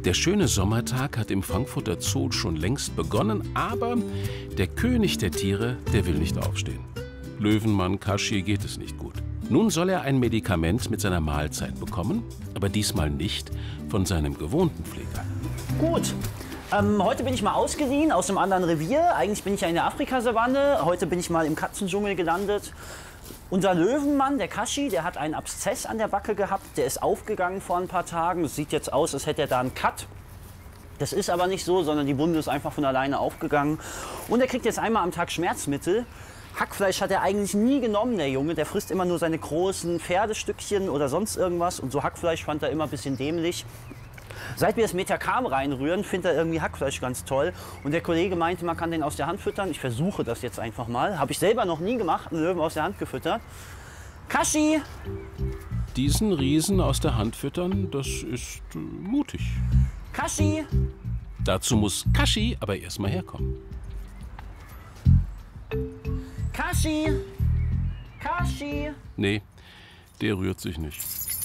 Der schöne Sommertag hat im Frankfurter Zoo schon längst begonnen, aber der König der Tiere, der will nicht aufstehen. Löwenmann Kaschi geht es nicht gut. Nun soll er ein Medikament mit seiner Mahlzeit bekommen, aber diesmal nicht von seinem gewohnten Pfleger. Gut. Heute bin ich mal ausgeliehen aus einem anderen Revier. Eigentlich bin ich ja in der Afrikasavanne. Heute bin ich mal im Katzendschungel gelandet. Unser Löwenmann, der Kaschi, der hat einen Abszess an der Backe gehabt. Der ist aufgegangen vor ein paar Tagen. Es sieht jetzt aus, als hätte er da einen Cut. Das ist aber nicht so, sondern die Wunde ist einfach von alleine aufgegangen. Und er kriegt jetzt einmal am Tag Schmerzmittel. Hackfleisch hat er eigentlich nie genommen, der Junge. Der frisst immer nur seine großen Pferdestückchen oder sonst irgendwas. Und so Hackfleisch fand er immer ein bisschen dämlich. Seit wir das Metacam reinrühren, findet er irgendwie Hackfleisch ganz toll. Und der Kollege meinte, man kann den aus der Hand füttern. Ich versuche das jetzt einfach mal. Habe ich selber noch nie gemacht, einen Löwen aus der Hand gefüttert. Kaschi! Diesen Riesen aus der Hand füttern, das ist mutig. Kaschi! Dazu muss Kaschi aber erstmal herkommen. Kaschi! Kaschi! Nee, der rührt sich nicht.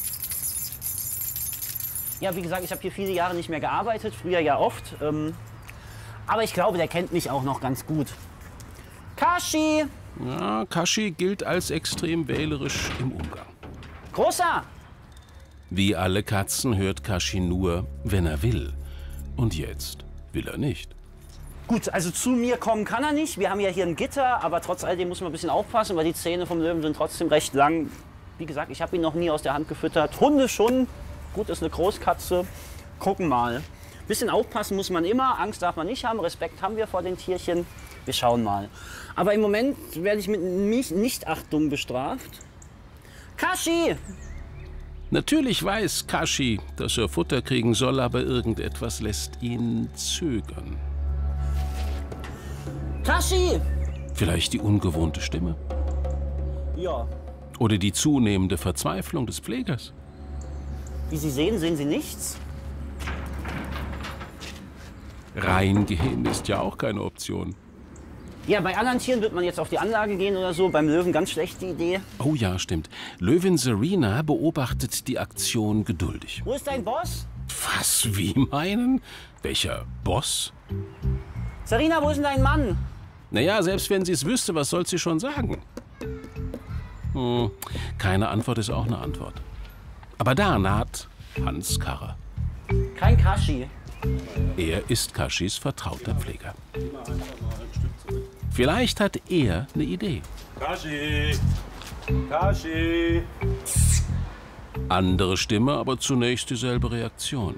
Ja, wie gesagt, ich habe hier viele Jahre nicht mehr gearbeitet, früher ja oft. Aber ich glaube, der kennt mich auch noch ganz gut. Kaschi! Ja, Kaschi gilt als extrem wählerisch im Umgang. Großer! Wie alle Katzen hört Kaschi nur, wenn er will. Und jetzt will er nicht. Gut, also zu mir kommen kann er nicht. Wir haben ja hier ein Gitter, aber trotz alledem muss man ein bisschen aufpassen, weil die Zähne vom Löwen sind trotzdem recht lang. Wie gesagt, ich habe ihn noch nie aus der Hand gefüttert. Hunde schon. Gut, ist eine Großkatze. Gucken mal. Bisschen aufpassen muss man immer. Angst darf man nicht haben. Respekt haben wir vor den Tierchen. Wir schauen mal. Aber im Moment werde ich mit Nichtachtung bestraft. Kaschi! Natürlich weiß Kaschi, dass er Futter kriegen soll, aber irgendetwas lässt ihn zögern. Kaschi! Vielleicht die ungewohnte Stimme? Ja. Oder die zunehmende Verzweiflung des Pflegers? Wie Sie sehen, sehen Sie nichts. Reingehen ist ja auch keine Option. Ja, bei anderen Tieren wird man jetzt auf die Anlage gehen oder so. Beim Löwen ganz schlechte Idee. Oh ja, stimmt. Löwin Serena beobachtet die Aktion geduldig. Wo ist dein Boss? Was, wie meinen? Welcher Boss? Serena, wo ist denn dein Mann? Naja, selbst wenn sie es wüsste, was soll sie schon sagen? Keine Antwort ist auch eine Antwort. Aber da naht Hans Karrer. Kein Kaschi. Er ist Kaschis vertrauter Pfleger. Vielleicht hat er eine Idee. Kaschi! Kaschi! Andere Stimme, aber zunächst dieselbe Reaktion.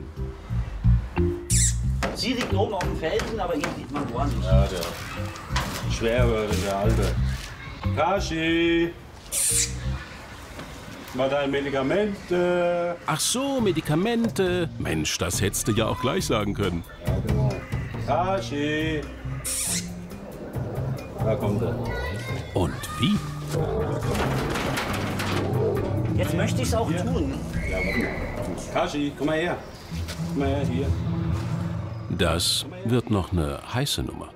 Sie liegt oben auf dem Felsen, aber ihn sieht man gar nicht. Ja, der Schwerhörer, der Alte. Kaschi! Mal deine Medikamente. Ach so, Medikamente. Mensch, das hättest du ja auch gleich sagen können. Ja, genau. Kaschi! Da kommt er. Und wie? Jetzt möchte ich es auch tun. Ja, warte mal. Kaschi, komm mal her. Komm mal her, hier. Das wird noch eine heiße Nummer.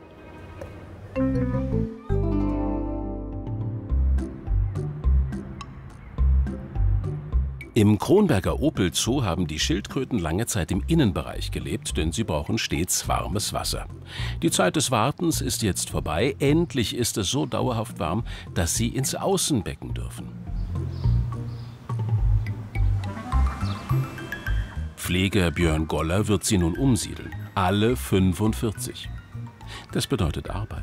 Im Kronberger Opel Zoo haben die Schildkröten lange Zeit im Innenbereich gelebt, denn sie brauchen stets warmes Wasser. Die Zeit des Wartens ist jetzt vorbei. Endlich ist es so dauerhaft warm, dass sie ins Außenbecken dürfen. Pfleger Björn Goller wird sie nun umsiedeln. Alle 45. Das bedeutet Arbeit.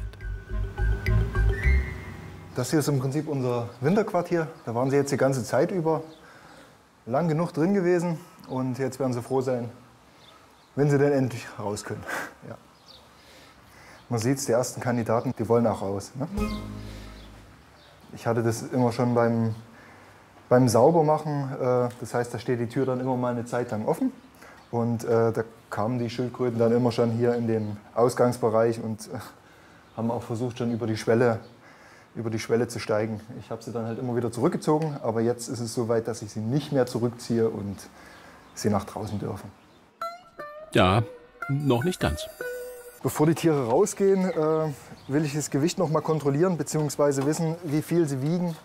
Das hier ist im Prinzip unser Winterquartier. Da waren sie jetzt die ganze Zeit über lang genug drin gewesen. Und jetzt werden sie froh sein, wenn sie denn endlich raus können. Ja. Man sieht es, die ersten Kandidaten, die wollen auch raus. Ne? Ich hatte das immer schon beim Saubermachen. Das heißt, da steht die Tür dann immer mal eine Zeit lang offen. Und da kamen die Schildkröten dann immer schon hier in den Ausgangsbereich und haben auch versucht, schon über die Schwelle zu steigen. Ich habe sie dann halt immer wieder zurückgezogen, aber jetzt ist es so weit, dass ich sie nicht mehr zurückziehe und sie nach draußen dürfen. Ja, noch nicht ganz. Bevor die Tiere rausgehen, will ich das Gewicht noch mal kontrollieren bzw. wissen, wie viel sie wiegen,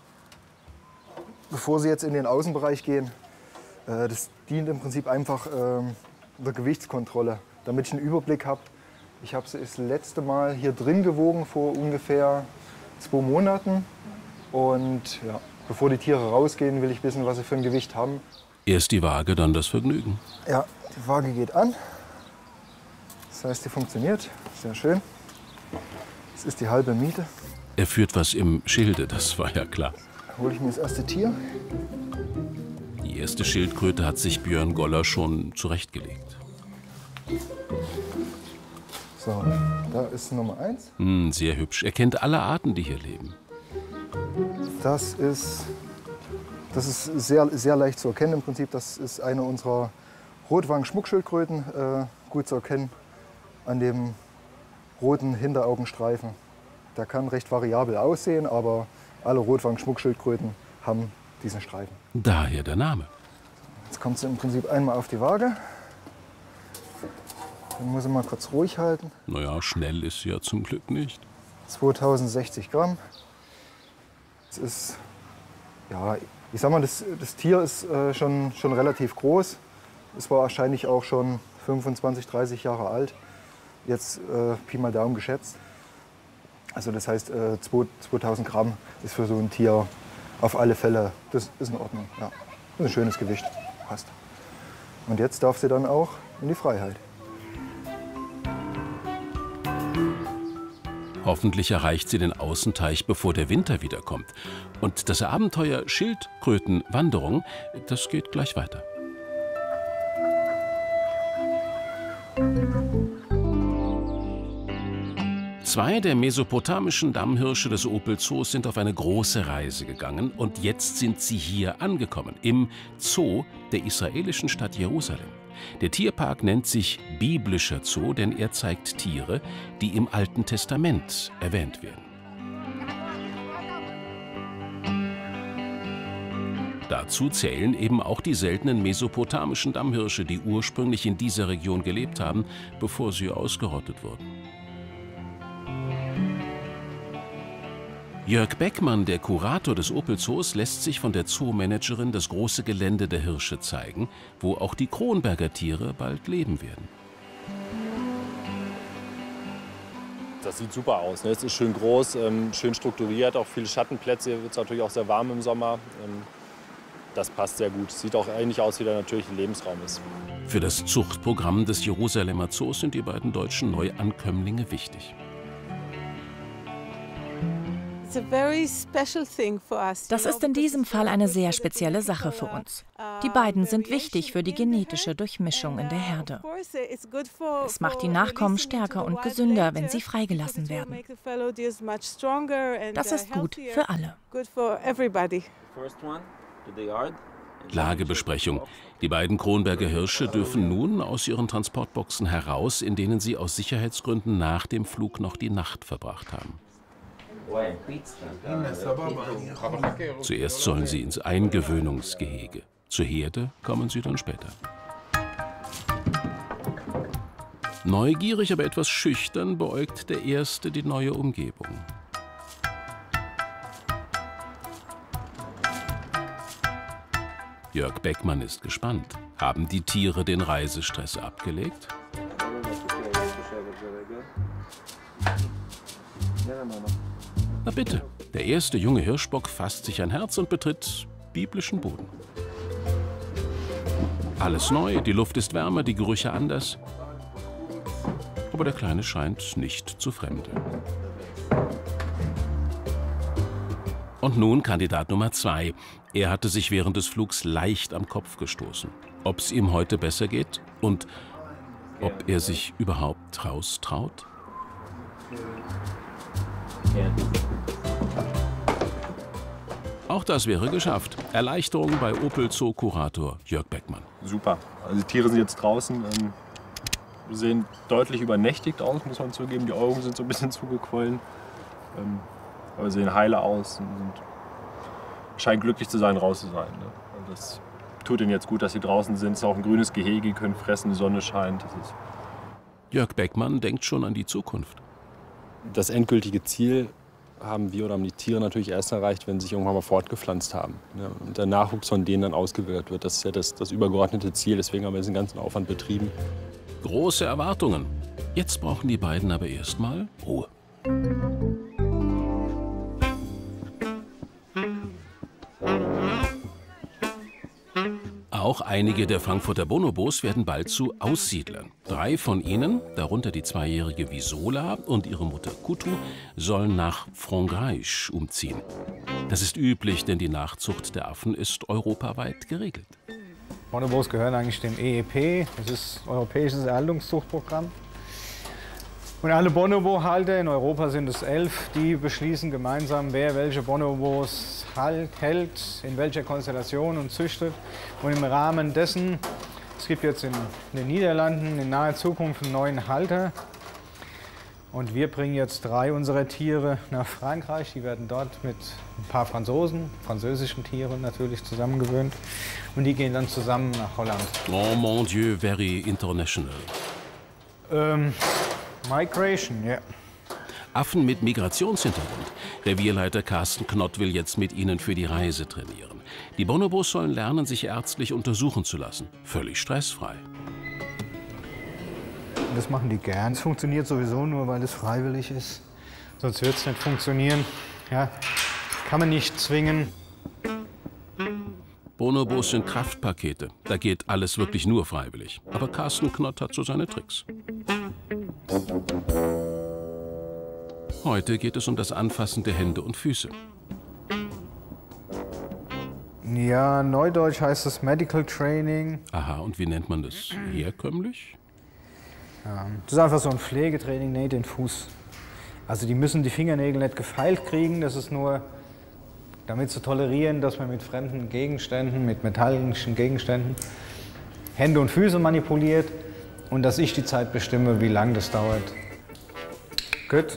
bevor sie jetzt in den Außenbereich gehen. Das dient im Prinzip einfach der Gewichtskontrolle, damit ich einen Überblick habe. Ich habe sie das letzte Mal hier drin gewogen vor ungefähr 2 Monaten. Und ja, bevor die Tiere rausgehen, will ich wissen, was sie für ein Gewicht haben. Erst die Waage, dann das Vergnügen. Ja, die Waage geht an. Das heißt, die funktioniert. Sehr schön. Das ist die halbe Miete. Er führt was im Schilde, das war ja klar. Hole ich mir das erste Tier. Die erste Schildkröte hat sich Björn Goller schon zurechtgelegt. So, da ist Nummer 1. Sehr hübsch. Er kennt alle Arten, die hier leben. Das ist sehr, sehr leicht zu erkennen im Prinzip. Das ist eine unserer Rotwangen-Schmuckschildkröten. Gut zu erkennen an dem roten Hinteraugenstreifen. Der kann recht variabel aussehen, aber alle Rotwangen-Schmuckschildkröten haben diesen Streifen. Daher der Name. Jetzt kommt sie im Prinzip einmal auf die Waage. Dann muss ich mal kurz ruhig halten. Naja, schnell ist sie ja zum Glück nicht. 2060 Gramm. Das ist, ja, ich sag mal, das Tier ist schon relativ groß. Es war wahrscheinlich auch schon 25, 30 Jahre alt. Jetzt Pi mal Daumen geschätzt. Also das heißt, 2000 Gramm ist für so ein Tier auf alle Fälle, das ist in Ordnung. Ja. Das ist ein schönes Gewicht, passt. Und jetzt darf sie dann auch in die Freiheit. Hoffentlich erreicht sie den Außenteich, bevor der Winter wiederkommt. Und das Abenteuer Schildkrötenwanderung, das geht gleich weiter. Zwei der mesopotamischen Dammhirsche des Opel-Zoos sind auf eine große Reise gegangen und jetzt sind sie hier angekommen, im Zoo der israelischen Stadt Jerusalem. Der Tierpark nennt sich Biblischer Zoo, denn er zeigt Tiere, die im Alten Testament erwähnt werden. Dazu zählen eben auch die seltenen mesopotamischen Dammhirsche, die ursprünglich in dieser Region gelebt haben, bevor sie ausgerottet wurden. Jörg Beckmann, der Kurator des Opel-Zoos, lässt sich von der Zoomanagerin das große Gelände der Hirsche zeigen, wo auch die Kronberger Tiere bald leben werden. Das sieht super aus. Es ist schön groß, schön strukturiert, auch viele Schattenplätze. Hier wird es natürlich auch sehr warm im Sommer. Das passt sehr gut. Sieht auch ähnlich aus, wie der natürliche Lebensraum ist. Für das Zuchtprogramm des Jerusalemer Zoos sind die beiden deutschen Neuankömmlinge wichtig. Das ist in diesem Fall eine sehr spezielle Sache für uns. Die beiden sind wichtig für die genetische Durchmischung in der Herde. Es macht die Nachkommen stärker und gesünder, wenn sie freigelassen werden. Das ist gut für alle. Lagebesprechung. Die beiden Kronberger Hirsche dürfen nun aus ihren Transportboxen heraus, in denen sie aus Sicherheitsgründen nach dem Flug noch die Nacht verbracht haben. Zuerst sollen sie ins Eingewöhnungsgehege. Zur Herde kommen sie dann später. Neugierig, aber etwas schüchtern beäugt der Erste die neue Umgebung. Jörg Beckmann ist gespannt. Haben die Tiere den Reisestress abgelegt? Na bitte, der erste junge Hirschbock fasst sich ein Herz und betritt biblischen Boden. Alles neu, die Luft ist wärmer, die Gerüche anders. Aber der Kleine scheint nicht zu fremdeln. Und nun Kandidat Nummer 2. Er hatte sich während des Flugs leicht am Kopf gestoßen. Ob es ihm heute besser geht und ob er sich überhaupt raustraut? Auch das wäre geschafft. Erleichterung bei Opel-Zoo-Kurator Jörg Beckmann. Super. Also die Tiere sind jetzt draußen, sehen deutlich übernächtigt aus, muss man zugeben. Die Augen sind so ein bisschen zugequollen, aber sehen heile aus und scheinen glücklich zu sein, raus zu sein. Ne? Und das tut ihnen jetzt gut, dass sie draußen sind. Es ist auch ein grünes Gehege, können fressen, die Sonne scheint. Jörg Beckmann denkt schon an die Zukunft. Das endgültige Ziel haben wir oder haben die Tiere natürlich erst erreicht, wenn sie sich irgendwann mal fortgepflanzt haben. Ja, und der Nachwuchs von denen dann ausgewählt wird. Das ist ja das übergeordnete Ziel. Deswegen haben wir diesen ganzen Aufwand betrieben. Große Erwartungen. Jetzt brauchen die beiden aber erstmal Ruhe. Auch einige der Frankfurter Bonobos werden bald zu Aussiedlern. 3 von ihnen, darunter die 2-jährige Visola und ihre Mutter Kutu, sollen nach Frankreich umziehen. Das ist üblich, denn die Nachzucht der Affen ist europaweit geregelt. Bonobos gehören eigentlich dem EEP, das ist das Europäisches Erhaltungszuchtprogramm. Und alle Bonobo-Halter, in Europa sind es 11, die beschließen gemeinsam, wer welche Bonobos hält, in welcher Konstellation und züchtet. Und im Rahmen dessen, es gibt jetzt in den Niederlanden in naher Zukunft einen neuen Halter. Und wir bringen jetzt 3 unserer Tiere nach Frankreich. Die werden dort mit ein paar französischen Tieren natürlich zusammengewöhnt. Und die gehen dann zusammen nach Holland. Oh mon Dieu, very international. Migration, ja. Affen mit Migrationshintergrund. Revierleiter Carsten Knott will jetzt mit ihnen für die Reise trainieren. Die Bonobos sollen lernen, sich ärztlich untersuchen zu lassen. Völlig stressfrei. Das machen die gern. Es funktioniert sowieso nur, weil es freiwillig ist. Sonst wird es nicht funktionieren. Ja, kann man nicht zwingen. Bonobos sind Kraftpakete. Da geht alles wirklich nur freiwillig. Aber Carsten Knott hat so seine Tricks. Heute geht es um das Anfassen der Hände und Füße. Ja, neudeutsch heißt es Medical Training. Aha, und wie nennt man das herkömmlich? Das ist einfach so ein Pflegetraining, nee, den Fuß. Also die müssen die Fingernägel nicht gefeilt kriegen, das ist nur damit zu tolerieren, dass man mit fremden Gegenständen, mit metallischen Gegenständen Hände und Füße manipuliert und dass ich die Zeit bestimme, wie lang das dauert. Gut.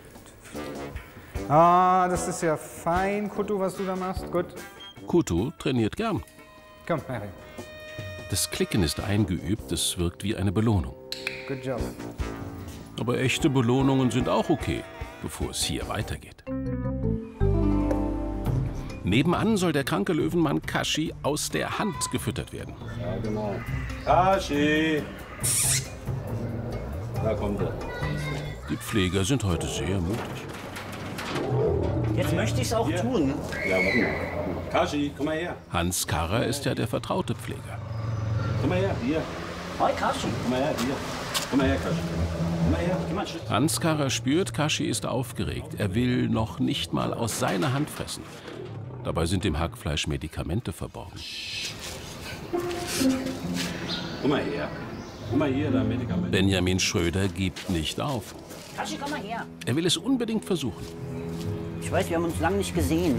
Ah, das ist ja fein, Kutu, was du da machst. Gut. Kutu trainiert gern. Komm, Mary. Das Klicken ist eingeübt, es wirkt wie eine Belohnung. Good job. Aber echte Belohnungen sind auch okay, bevor es hier weitergeht. Nebenan soll der kranke Löwenmann Kashi aus der Hand gefüttert werden. Ja, genau. Kashi! Da kommt er. Die Pfleger sind heute sehr mutig. Jetzt möchte ich es auch tun. Ja, warte mal. Kashi, komm mal her. Hans Karrer ist ja der vertraute Pfleger. Komm mal her, hier. Hi, Kashi. Komm mal her, hier. Komm mal her, Kashi. Komm mal her. Geh mal einen Schritt. Hans Karrer spürt, Kashi ist aufgeregt. Er will noch nicht mal aus seiner Hand fressen. Dabei sind dem Hackfleisch Medikamente verborgen. Komm mal her. Komm mal hier, da Medikament. Benjamin Schröder gibt nicht auf. Kashi, komm mal her. Er will es unbedingt versuchen. Ich weiß, wir haben uns lange nicht gesehen.